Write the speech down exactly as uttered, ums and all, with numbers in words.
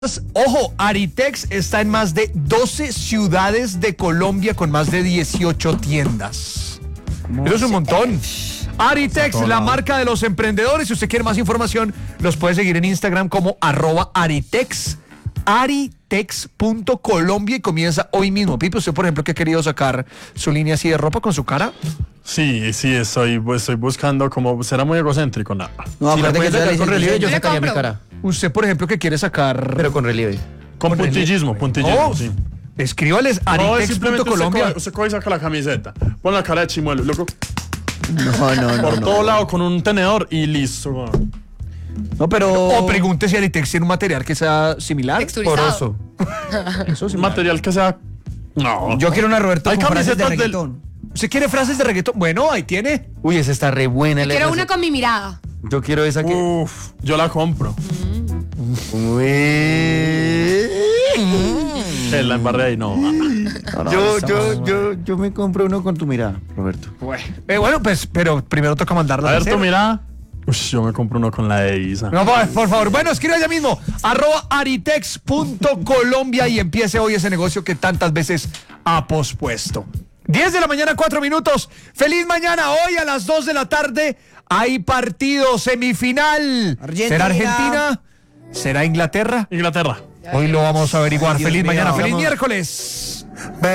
Ojo, Aritex está en más de doce ciudades de Colombia con más de dieciocho tiendas. Eso es un montón. Aritex, la marca de los emprendedores. Si usted quiere más información, los puede seguir en Instagram como arroba Aritex, aritex punto colombia, y comienza hoy mismo. Pipe, usted, por ejemplo, que ha querido sacar su línea así de ropa con su cara. Sí, sí, estoy, estoy buscando como, será muy egocéntrico, nada. No, Si aparte la que puedes yo, sacar con relieve, yo yo sacaría mi cara. Usted, por ejemplo, que quiere sacar... Pero con relieve. con puntillismo, puntillismo, Oh, sí. Escríbales No, es aritex punto simplemente usted colombia. coge, usted coge y saca la camiseta, pon la cara de chimuelo, loco, No, no, no. por no, todo no. lado con un tenedor y listo. weón. No, pero. O pregunte si Aritex tiene un material que sea similar. Texturizado. Eso Un material que sea... No. Yo quiero una Roberto Hay con frases de camisetas del- reggaetón. ¿Usted quiere frases de reggaetón? Bueno, ahí tiene. Uy, esa está re buena. la Quiero de una esa- con mi mirada. Yo quiero esa que. Uf, yo la compro. Uy. Que la embarré ahí, no. No, no, yo, yo, yo, yo me compro uno con tu mirada, Roberto. Eh, bueno, pues, pero primero toca mandarla A a ver, hacer. tú mira. Uy, yo me compro uno con la de Isa. No, por, por favor. Bueno, escriba ya mismo. Arroba aritex punto colombia y empiece hoy ese negocio que tantas veces ha pospuesto. diez de la mañana, cuatro minutos. Feliz mañana. Hoy a las dos de la tarde hay partido semifinal. Argentina. ¿Será Argentina? ¿Será Inglaterra? Inglaterra. Hoy lo vamos a averiguar. Ay, Dios Feliz mío, mañana. Feliz vamos. miércoles.